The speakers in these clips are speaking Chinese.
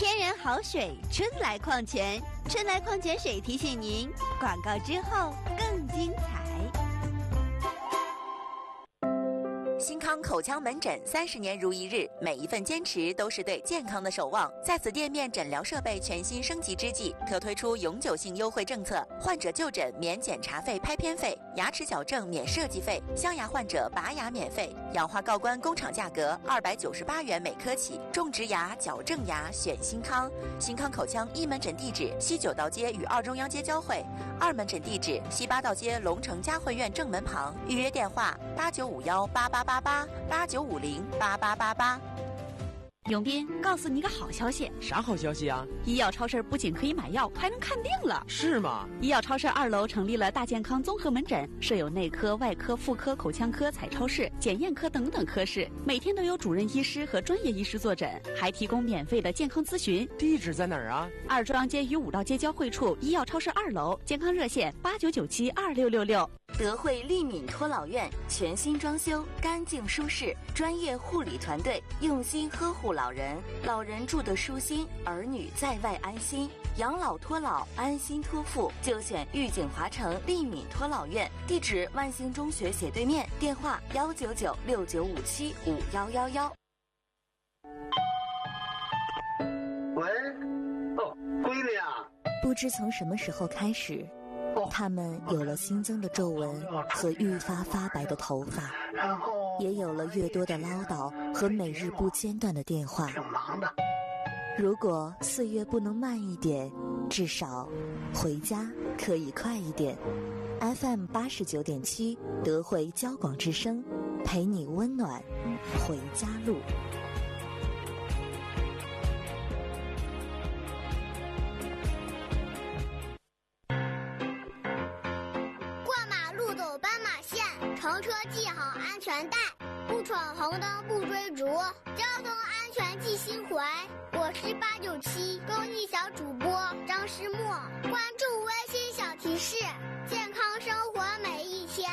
天然好水，春来矿泉，春来矿泉水提醒您，广告之后更精彩。 新康口腔门诊30年如一日，每一份坚持都是对健康的守望。在此店面诊疗设备全新升级之际，特推出永久性优惠政策：患者就诊免检查费、拍片费，牙齿矫正免设计费，镶牙患者拔牙免费，氧化锆关工厂价格298元每颗起。种植牙、矫正牙选新康。新康口腔一门诊地址西9道街与2中央街交汇，2门诊地址西8道街龙城嘉汇苑正门旁。预约电话8951888889508888。 永斌，告诉你个好消息。 啥好消息啊？ 医药超市不仅可以买药，还能看病了。 是吗？ 医药超市2楼成立了大健康综合门诊，设有内科、外科、妇科、口腔科、彩超室、检验科等等科室，每天都有主任医师和专业医师坐诊，还提供免费的健康咨询。 地址在哪儿啊 ？2中央街与5道街交汇处，医药超市2楼，健康热线89972666。 德惠利敏托老院全新装修，干净舒适，专业护理团队用心呵护老人，老人住得舒心，儿女在外安心。养老托老，安心托付，就选玉景华城利敏托老院，地址万兴中学斜对面，电话19969575111。 喂，哦，闺女啊！ 不知从什么时候开始，他们有了新增的皱纹和愈发发白的头发，也有了越多的唠叨和每日不间断的电话。 挺忙的。 如果岁月不能慢一点，至少回家可以快一点。FM 89.7德惠交广之声，陪你温暖回家路。 乘车系好安全带，不闯红灯不追逐，交通安全记心怀。我是897公益小主播张诗墨，关注微信小提示，健康生活每一天。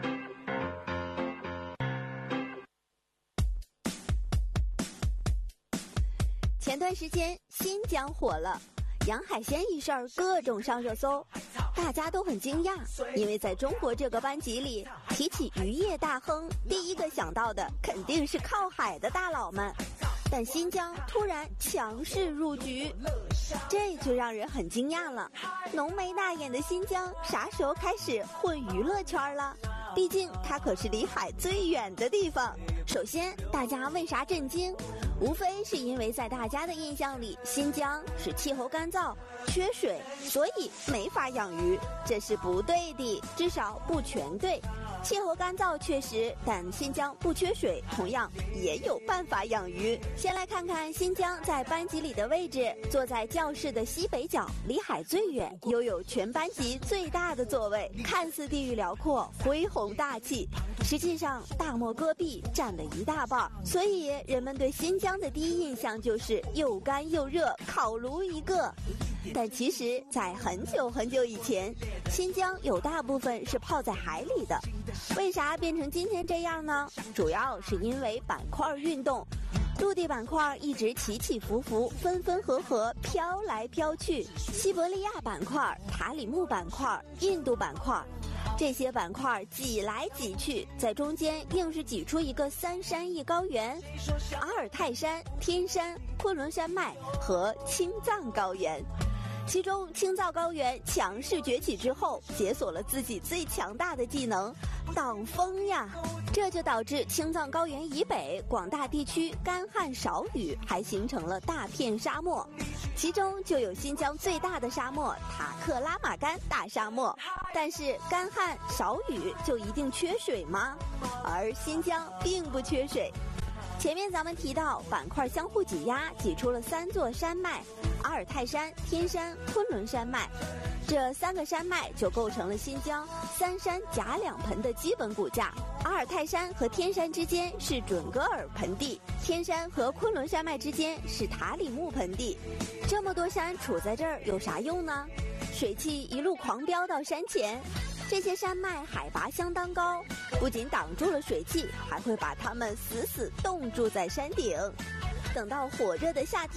前段时间新疆火了，洋海鲜一事儿各种上热搜，大家都很惊讶，因为在中国这个班级里，提起渔业大亨，第一个想到的肯定是靠海的大佬们。但新疆突然强势入局，这就让人很惊讶了。浓眉大眼的新疆啥时候开始混娱乐圈了？毕竟它可是离海最远的地方。首先，大家为啥震惊？无非是因为在大家的印象里，新疆是气候干燥、缺水，所以没法养鱼。这是不对的，至少不全对。气候干燥确实，但新疆不缺水，同样也有办法养鱼。先来看看新疆在班级里的位置，坐在教室的西北角，离海最远，拥有全班级最大的座位，看似地域辽阔、恢宏大气，实际上大漠戈壁占了一大半，所以人们对新疆的第一印象就是又干又热，烤炉一个。但其实在很久很久以前，新疆有大部分是泡在海里的。为啥变成今天这样呢？主要是因为板块运动，陆地板块一直起起伏伏，分分合合，飘来飘去。西伯利亚板块、塔里木板块、印度板块，这些板块挤来挤去，在中间硬是挤出一个3山一高原：阿尔泰山、天山、昆仑山脉和青藏高原。其中青藏高原强势崛起之后，解锁了自己最强大的技能——挡风呀！这就导致青藏高原以北广大地区干旱少雨，还形成了大片沙漠。其中就有新疆最大的沙漠塔克拉玛干大沙漠。但是干旱少雨就一定缺水吗？而新疆并不缺水。前面咱们提到板块相互挤压，挤出了3座山脉：阿尔泰山、天山、昆仑山脉。这3个山脉就构成了新疆3山夹2盆的基本骨架。阿尔泰山和天山之间是准噶尔盆地，天山和昆仑山脉之间是塔里木盆地。这么多山处在这儿有啥用呢？水汽一路狂飙到山前，这些山脉海拔相当高，不仅挡住了水汽，还会把它们死死冻住在山顶。等到火热的夏天，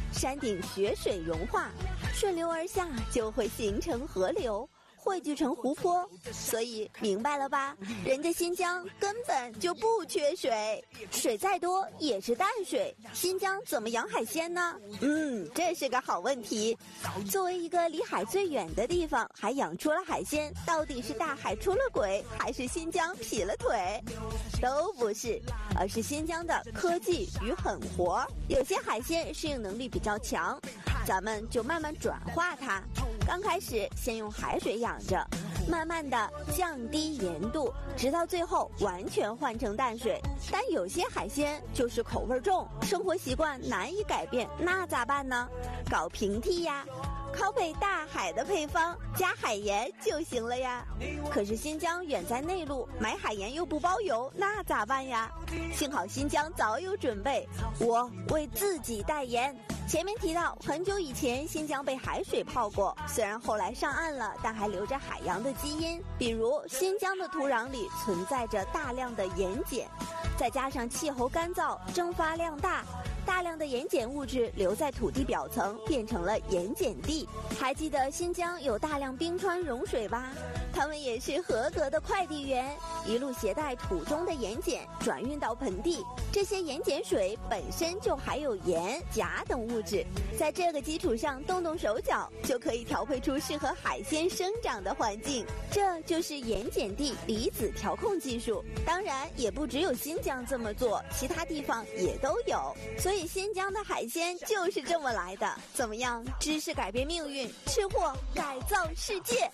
山顶雪水融化，顺流而下就会形成河流，汇聚成湖泊，所以明白了吧？人家新疆根本就不缺水，水再多也是淡水。新疆怎么养海鲜呢？这是个好问题。作为一个离海最远的地方，还养出了海鲜，到底是大海出了轨，还是新疆劈了腿？都不是，而是新疆的科技与狠活。有些海鲜适应能力比较强，咱们就慢慢转化它。刚开始先用海水养着，慢慢的降低盐度，直到最后完全换成淡水。但有些海鲜就是口味重，生活习惯难以改变，那咋办呢？搞平替呀，拷贝大海的配方，加海盐就行了呀。可是新疆远在内陆，买海盐又不包邮，那咋办呀？幸好新疆早有准备，我为自己代言。前面提到，很久以前新疆被海水泡过，虽然后来上岸了，但还留着海洋的基因。比如新疆的土壤里存在着大量的盐碱，再加上气候干燥，蒸发量大，大量的盐碱物质留在土地表层，变成了盐碱地。还记得新疆有大量冰川融水吧？他们也是合格的快递员，一路携带土中的盐碱转运到盆地。这些盐碱水本身就含有盐、钾等物质，在这个基础上动动手脚，就可以调配出适合海鲜生长的环境。这就是盐碱地离子调控技术。当然，也不只有新疆这么做，其他地方也都有。所以新疆的海鲜就是这么来的。怎么样？知识改变命运，吃货改造世界。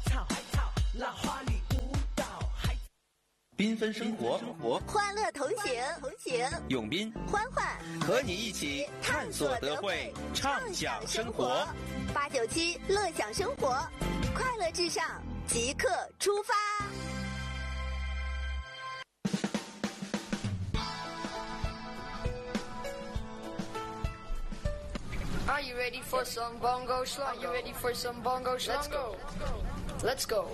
缤纷生活， 欢乐同行， 永斌、 欢欢和你一起探索德惠，畅享生活。 897乐享生活，快乐至上，即刻出发。 Are you ready for some bongo slump? Are you ready for some bongo slump? Let's go.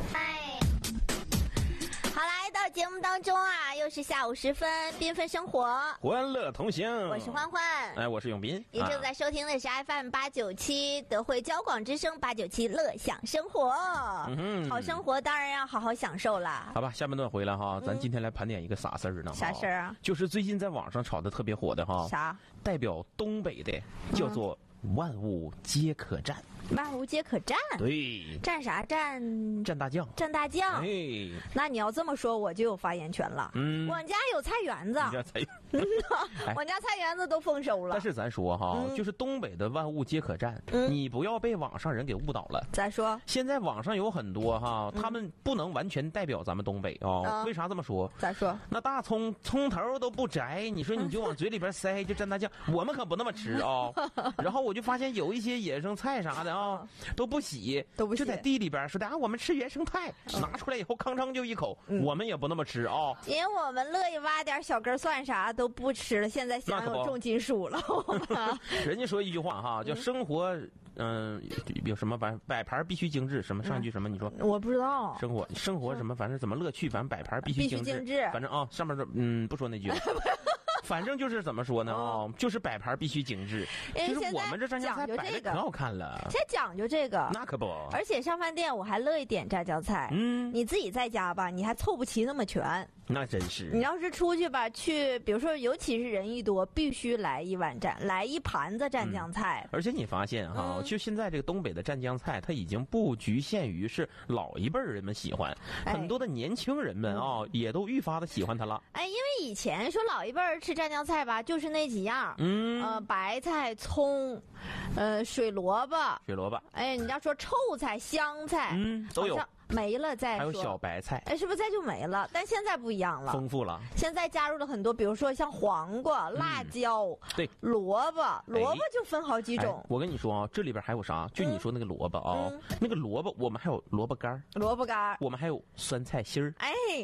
好，来到节目当中啊，又是下午时分，缤纷生活， 欢乐同行。 我是欢欢， 哎，我是永斌。 您正在收听的是 FM 897德惠交广之声897乐享生活。好生活当然要好好享受啦。 好吧，下半段回来哈，咱今天来盘点一个啥事儿呢？ 啥事儿啊？ 就是最近在网上炒的特别火的哈， 啥？ 代表东北的叫做万物皆可战。 万物皆可战， 对， 战啥战？ 战大将， 战大将。 哎， 那你要这么说，我就有发言权了。我们家有菜园子， 你家菜园我家菜园子都丰收了。 但是咱说哈，就是东北的万物皆可战，你不要被网上人给误导了。 再说， 现在网上有很多哈，他们不能完全代表咱们东北啊。为啥这么说？ 再说， 那大葱头都不摘，你说你就往嘴里边塞，就蘸大酱，我们可不那么吃啊。然后我就发现有一些野生菜啥的啊，都不洗，就在地里边说的啊，我们吃原生态，拿出来以后吭哧就一口，我们也不那么吃啊。 因为我们乐意挖点小根蒜啥都不吃了，现在享有重金属了。 人家说一句话哈，叫生活，有什么摆盘必须精致，什么上一句什么？你说我不知道。 生活什么，反正怎么乐趣，反正摆盘必须精致。反正啊，上面不说那句。反正就是怎么说呢就是摆盘必须精致。就是我们这蘸酱菜摆的可好看了。 现在讲究这个， 那可不。 而且上饭店我还乐意点蘸酱菜。你自己在家吧，你还凑不齐那么全。 那真是。 你要是出去吧，比如说，尤其是人一多，必须来一盘子蘸酱菜。 而且你发现哈，就现在这个东北的蘸酱菜，它已经不局限于是老一辈人们喜欢，很多的年轻人们也都愈发的喜欢它了。 因为以前说老一辈吃蘸酱菜吧，就是那几样，白菜、葱，水萝卜。你要说臭菜、香菜， 都有。 没了再说， 还有小白菜， 是不是再就没了？但现在不一样了， 丰富了。 现在加入了很多，比如说像黄瓜、辣椒， 对， 萝卜就分好几种。 我跟你说啊，这里边还有啥？就你说那个萝卜啊，那个萝卜，我们还有萝卜干， 我们还有酸菜心儿。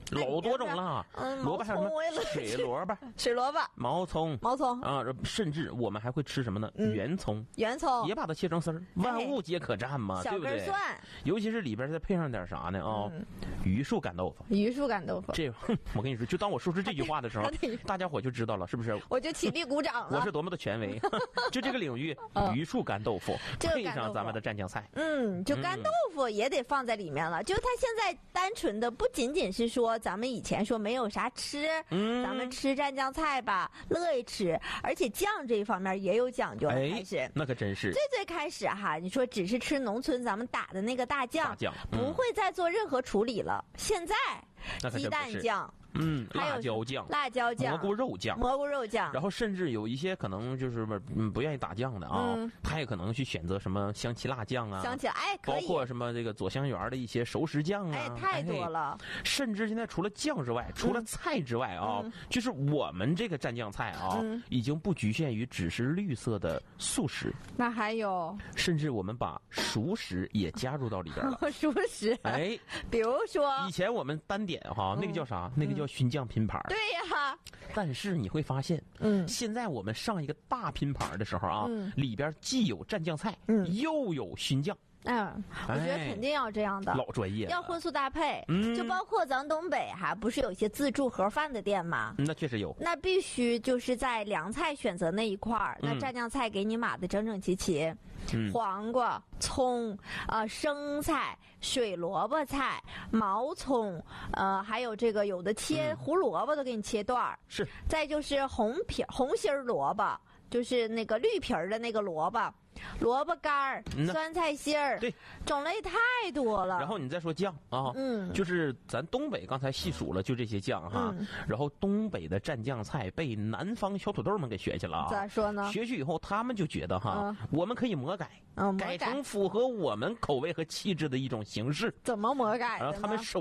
老多种了。萝卜还有什么水萝卜、 水萝卜、 毛葱啊，甚至我们还会吃什么呢？圆葱也把它切成丝儿，万物皆可蘸嘛，对不对？ 小根蒜， 尤其是里边再配上点啥呢？榆树干豆腐。这我跟你说，就当我说出这句话的时候，大家伙就知道了，是不是？ 我就起立鼓掌了。 我是多么的权威，就这个领域，榆树干豆腐配上咱们的蘸酱菜， 就干豆腐也得放在里面了。就它现在单纯的不仅仅是说咱们以前说没有啥吃，咱们吃蘸酱菜吧，乐意吃，而且酱这一方面也有讲究。开始那可真是最开始哈，你说只是吃农村咱们打的那个大酱，不会再做任何处理了。现在鸡蛋酱。 辣椒酱、蘑菇肉酱，然后甚至有一些可能就是不愿意打酱的啊，他也可能去选择什么香气辣酱啊，包括什么这个左香园的一些熟食酱啊， 太多了。 甚至现在除了酱之外，除了菜之外啊，就是我们这个蘸酱菜啊，已经不局限于只是绿色的素食， 那还有， 甚至我们把熟食也加入到里边了。 熟食，比如说以前我们单点哈，那个叫啥？那个叫熏酱拼盘。 对呀， 但是你会发现，现在我们上一个大拼盘的时候啊，里边既有蘸酱菜，又有熏酱。 我觉得肯定要这样的， 老专业了， 要荤素搭配。就包括咱东北还不是有一些自助盒饭的店吗？ 那确实有。 那必须就是在凉菜选择那一块儿，那蘸酱菜给你码的整整齐齐，黄瓜、葱、生菜、水萝卜菜、毛葱，还有这个有的切胡萝卜都给你切段儿。 是。 再就是红心萝卜，就是那个绿皮儿的那个萝卜。萝卜干儿、酸菜心儿， 对， 种类太多了。 然后你再说酱啊，就是咱东北刚才细数了，就这些酱哈。然后东北的蘸酱菜被南方小土豆们给学去了啊。 咋说呢？ 学去以后，他们就觉得哈，我们可以魔改，改成符合我们口味和气质的一种形式。 怎么魔改的呢？ 然后他们